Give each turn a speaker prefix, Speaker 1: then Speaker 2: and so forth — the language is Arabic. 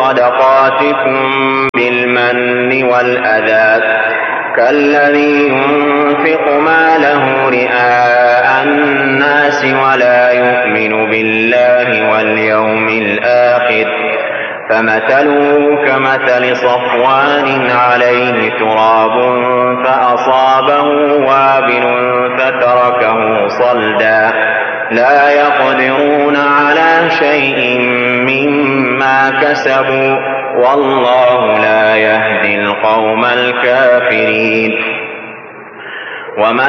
Speaker 1: صدقاتكم بالمن والأذى كالذي ينفق ماله رئاء الناس ولا يؤمن بالله واليوم الآخر فمثله كمثل صفوان عليه تراب فأصابه وابل فتركه صلدا لا يقدرون على شيء مما كسبوا والله لا يهدي القوم الكافرين.